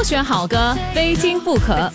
选好歌，非听不可。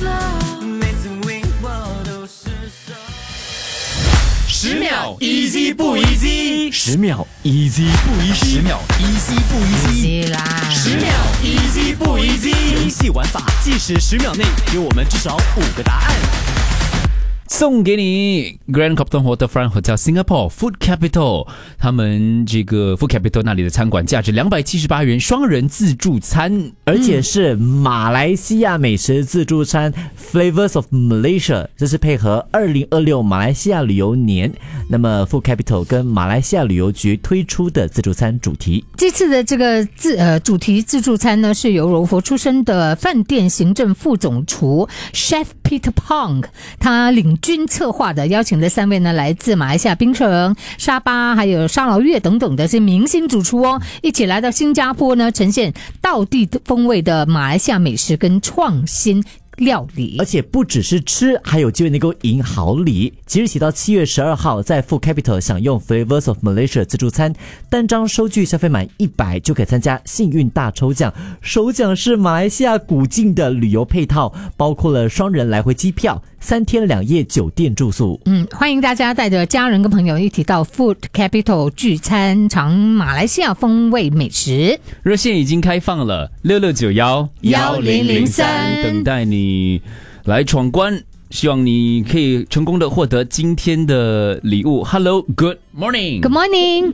10秒 easy 不 easy，10秒 easy 不 easy，10秒 easy 不 easy，10秒 easy 不 easy。游戏玩法，计时10秒内给我们至少5个答案。送给你 Grand Copthorne Waterfront Hotel Singapore Food Capital， 他们这个 Food Capital 那里的餐馆价值278元双人自助餐， 而且是马来西亚美食自助餐 Flavors of Malaysia， 这是配合2026马来西亚旅游年，那么 Food Capital 跟马来西亚旅游局推出的自助餐主题。 这次的这个主题自助餐呢，是由柔佛出身的饭店行政副总厨 Chef Peter Pong 他领军策划的，邀请的3位呢来自马来西亚槟城、沙巴还有沙劳越等等的这明星主厨哦，一起来到新加坡呢，呈现道地风味的马来西亚美食跟创新料理， 而且不只是吃，还有机会能够赢好礼。即日起到7月12号，在 Food Capital 享用 Flavors of Malaysia 自助餐，单张收据消费满100就可以参加幸运大抽奖，首奖是马来西亚古晋的旅游配套，包括了双人来回机票、3天2夜酒店住宿。 欢迎大家带着家人跟朋友一起到 Food Capital 聚餐，尝马来西亚风味美食。 热线已经开放了，66911003，等待你来闯关，希望你可以成功的获得今天的礼物。Hello, good morning. Good morning.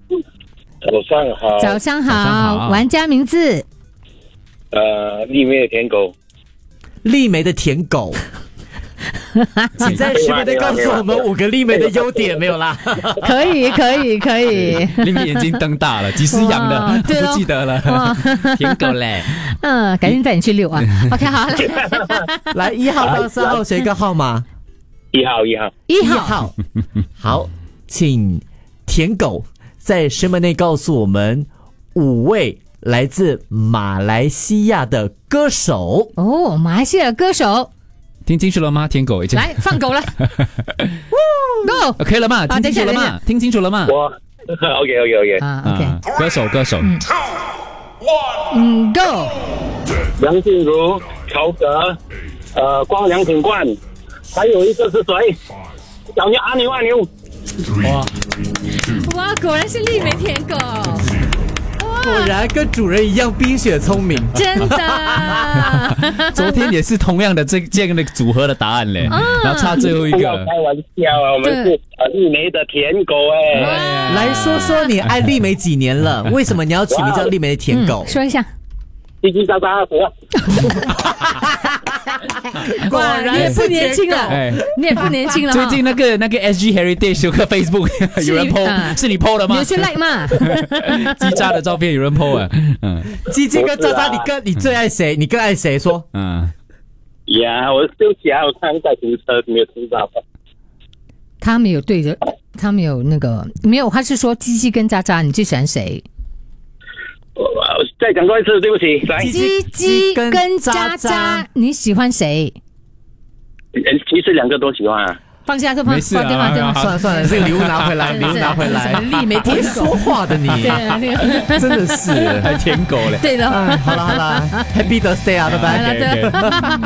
早上好。玩家名字？ 丽梅的舔狗。 丽梅的舔狗。请在10秒内告诉我们5个丽梅的优点，没有啦？ 可以。 丽梅眼睛瞪大了，几时养的？不记得了。舔狗嘞。 赶紧带你去遛啊。OK， 好了。 来1号到3号选一个号码。 1 号。好，请舔狗在10秒内告诉我们5位来自马来西亚的歌手。 马来西亚歌手。 听清楚了吗？舔狗已经来放狗了。Go， 可以了吗？听清楚了吗？听清楚了吗？ 我 OK。 歌手。 Go。 梁静茹、曹格，光良品冠，还有一个是谁？小牛阿牛。 哇，果然是丽梅舔狗。 果然跟主人一样冰雪聪明， 真的。 昨天也是同样的这样的组合的答案嘞，然后差最后一个。 开玩笑啊，我们是丽梅的舔狗哎。 来说说你爱丽梅几年了？为什么你要取名叫丽梅的舔狗？ 说一下。 叽叽喳喳的。 果然你也不年轻了，你也不年轻了。 最近那个 SG Heritage 有个 Facebook 有人 po， 是你 po 的吗？ 你有去 like 吗？ 叽喳的照片有人 po 啊。 叽叽跟喳喳，你最爱谁？你更爱谁？说。 呀，我休息啊，我看在停车没有听到。 他没有对着，他没有那个没有，他是说叽叽跟喳喳，你最喜欢谁？ 再讲多一次，对不起。 叽叽跟喳喳，你喜欢谁？ 其实2个都喜欢啊。 放下，放电话， 算了，这个礼物拿回来， 丽梅舔狗， 说话的你，真的是还舔狗嘞。 对了， 好了，Happy Birthday 啊，拜拜。